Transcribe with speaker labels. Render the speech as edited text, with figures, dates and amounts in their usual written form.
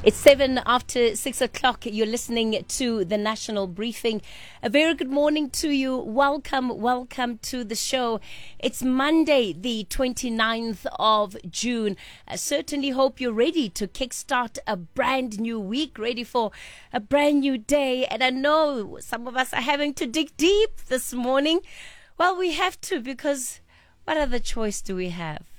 Speaker 1: It's 6:07. You're listening to the National Briefing. A very good morning to you. Welcome to the show. It's Monday, the 29th of June. I certainly hope you're ready to kickstart a brand new week, ready for a brand new day. And I know some of us are having to dig deep this morning. Well, we have to, because what other choice do we have?